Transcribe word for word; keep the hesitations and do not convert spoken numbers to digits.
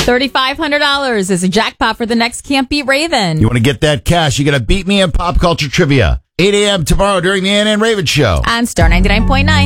thirty-five hundred dollars is a jackpot for the next Can't Beat Raven. You want to get that cash, you got to beat me in pop culture trivia. eight a.m. tomorrow during the Ann and Raven Show. On Star ninety-nine point nine.